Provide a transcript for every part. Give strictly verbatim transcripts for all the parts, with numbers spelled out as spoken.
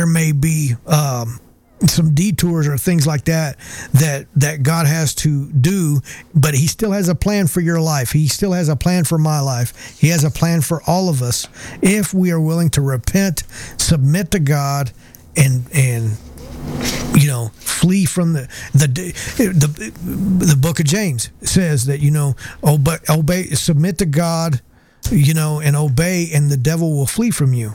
there may be um, some detours or things like that that that God has to do, but he still has a plan for your life. He still has a plan for my life. He has a plan for all of us if we are willing to repent, submit to God, and and you know, flee from the the the the book of James says that, you know, obey, obey submit to God, you know, and obey, and the devil will flee from you.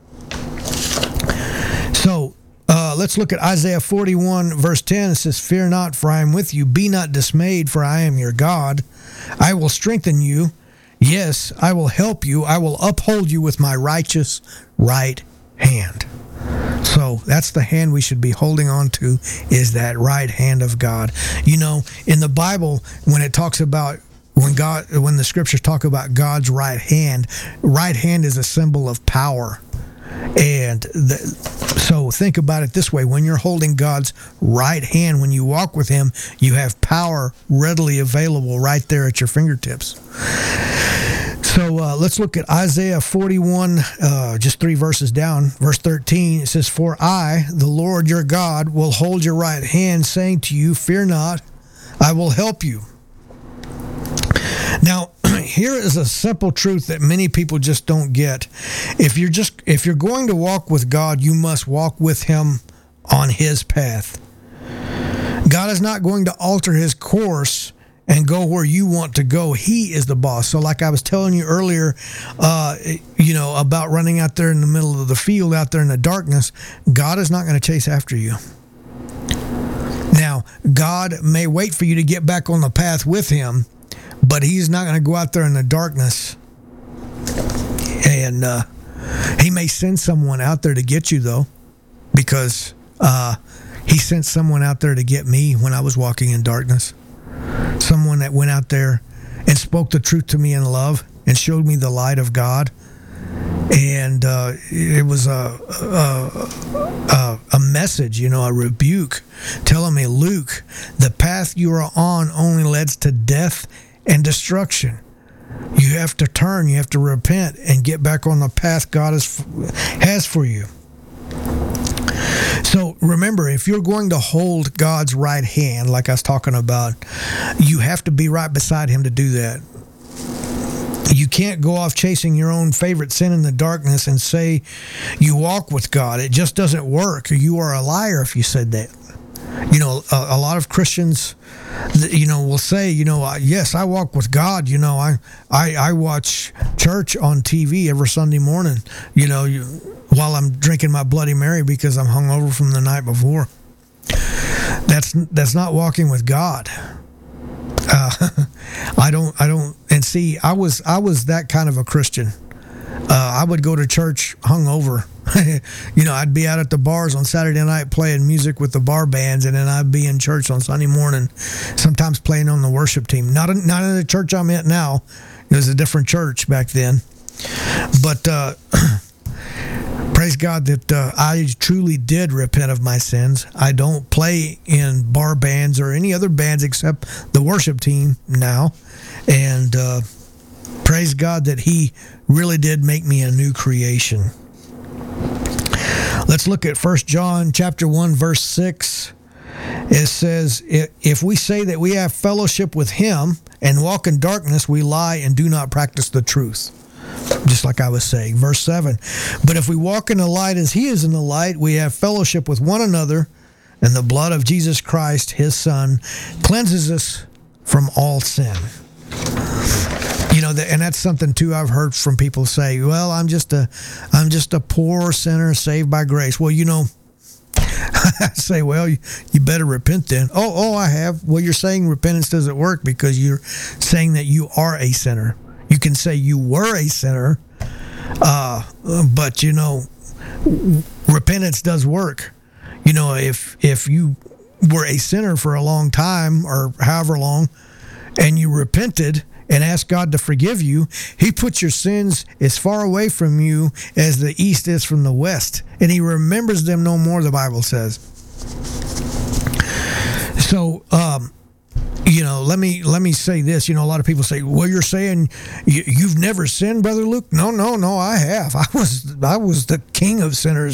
So uh, let's look at Isaiah forty-one, verse ten. It says, "Fear not, for I am with you. Be not dismayed, for I am your God. I will strengthen you. Yes, I will help you. I will uphold you with my righteous right hand." So that's the hand we should be holding on to, is that right hand of God. You know, in the Bible, when it talks about, when God, when the scriptures talk about God's right hand, right hand is a symbol of power. And the, so think about it this way: when you're holding God's right hand, when you walk with him, you have power readily available right there at your fingertips. So uh, let's look at Isaiah forty-one, uh, just three verses down, verse thirteen. It says, "For I, the Lord your God, will hold your right hand, saying to you, fear not, I will help you." Now, here is a simple truth that many people just don't get. If you're just if you're going to walk with God, you must walk with him on his path. God is not going to alter his course and go where you want to go. He is the boss. So like I was telling you earlier, uh, you know, about running out there in the middle of the field, out there in the darkness, God is not going to chase after you. Now, God may wait for you to get back on the path with him, but he's not going to go out there in the darkness. And uh, he may send someone out there to get you, though, because uh, he sent someone out there to get me when I was walking in darkness. Someone that went out there and spoke the truth to me in love and showed me the light of God. And uh, it was a, a, a, a message, you know, a rebuke, telling me, "Luke, the path you are on only leads to death and destruction. You have to turn, you have to repent, and get back on the path God has, has for you." So remember, if you're going to hold God's right hand, like I was talking about, you have to be right beside him to do that. You can't go off chasing your own favorite sin in the darkness and say you walk with God. It just doesn't work. You are a liar if you said that. You know, a, a lot of Christians, you know, will say, you know, yes, I walk with God. You know, I, I, I watch church on T V every Sunday morning, you know, you, while I'm drinking my Bloody Mary because I'm hungover from the night before. That's that's not walking with God. Uh, I don't, I don't, and see, I was, I was that kind of a Christian. Uh, I would go to church hungover. You know, I'd be out at the bars on Saturday night playing music with the bar bands, and then I'd be in church on Sunday morning, sometimes playing on the worship team. Not in, not in the church I'm at now. It was a different church back then. But uh, praise God that uh, I truly did repent of my sins. I don't play in bar bands or any other bands except the worship team now. And uh, praise God that he really did make me a new creation. Let's look at First John chapter one, verse six. It says, "If we say that we have fellowship with him and walk in darkness, we lie and do not practice the truth." Just like I was saying. Verse seven, "But if we walk in the light as he is in the light, we have fellowship with one another, and the blood of Jesus Christ, his Son, cleanses us from all sin." You know, and that's something too I've heard from people say, "Well, I'm just a, I'm just a poor sinner saved by grace." Well, you know, I say, well, you, you better repent then. Oh, oh, I have. Well, you're saying repentance doesn't work because you're saying that you are a sinner. You can say you were a sinner, uh, but you know, repentance does work. You know, if if you were a sinner for a long time or however long, and you repented and ask God to forgive you, he puts your sins as far away from you as the east is from the west. And he remembers them no more, the Bible says. So, um, you know, let me let me say this. You know, a lot of people say, well, you're saying you, you've never sinned, Brother Luke? No, no, no, I have. I was I was the king of sinners